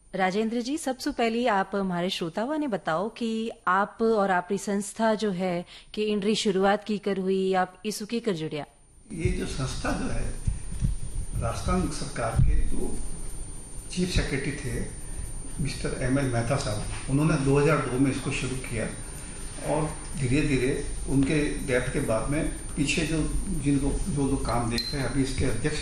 राजेंद्र जी, सबसे पहले आप हमारे श्रोताओं ने बताओ कि आप और आपकी संस्था जो है कि इनरी शुरुआत की कर हुई, आप इसु की कर जुड़िया। ये जो संस्था जो है राजस्थान सरकार के जो चीफ सेक्रेटरी थे मिस्टर ML मेहता साहब, उन्होंने 2002 में इसको शुरू किया और धीरे धीरे उनके डेथ के बाद में पीछे जो जिनको जो काम देख रहे हैं अभी इसके अध्यक्ष